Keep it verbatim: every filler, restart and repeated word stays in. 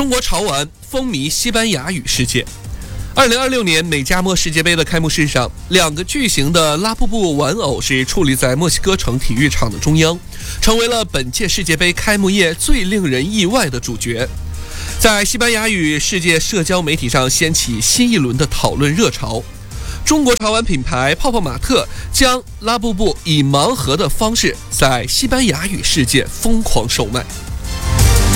中国潮玩风靡西班牙语世界。二零二六年美加墨世界杯的开幕式上，两个巨型的拉布布玩偶是矗立在墨西哥城体育场的中央，成为了本届世界杯开幕夜最令人意外的主角。在西班牙语世界社交媒体上掀起新一轮的讨论热潮。中国潮玩品牌泡泡玛特将拉布布以盲盒的方式在西班牙语世界疯狂售卖。